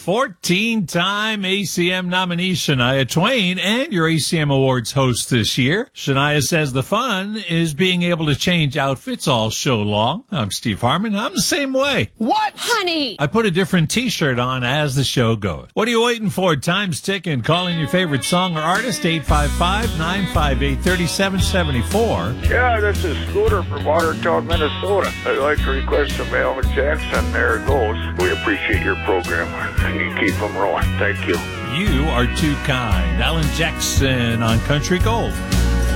14-time ACM nominee Shania Twain and your ACM Awards host this year. Shania says the fun is being able to change outfits all show long. I'm Steve Harmon. I'm the same way. What? Honey! I put a different t-shirt on as the show goes. What are you waiting for? Time's ticking. Call in your favorite song or artist, 855-958-3774. Yeah, this is Scooter from Watertown, Minnesota. I'd like to request some Alan Jackson. There it goes. We appreciate your program. You keep them rolling. Thank you. You are too kind. Alan Jackson on Country Gold.